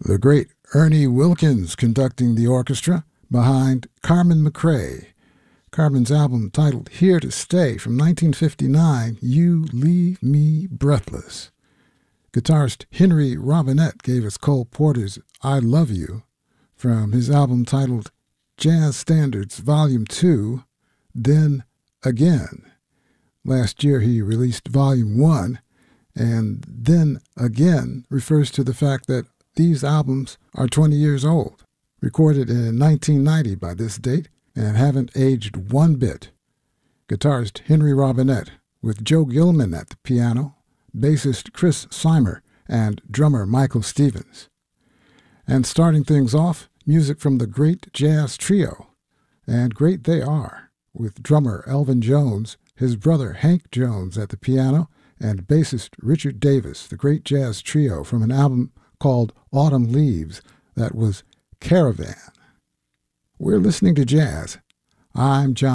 The great Ernie Wilkins conducting the orchestra behind Carmen McRae. Carmen's album titled Here to Stay from 1959, You Leave Me Breathless. Guitarist Henry Robinette gave us Cole Porter's I Love You from his album titled Jazz Standards Volume 2, Then Again. Last year he released Volume 1, and Then Again refers to the fact that these albums are 20 years old, recorded in 1990 by this date, and haven't aged one bit. Guitarist Henry Robinette, with Joe Gilman at the piano, bassist Chris Seimer, and drummer Michael Stevens. And starting things off, music from the Great Jazz Trio, and great they are, with drummer Elvin Jones, his brother Hank Jones at the piano, and bassist Richard Davis, the Great Jazz Trio, from an album called Autumn Leaves that was Caravan. We're listening to jazz. I'm John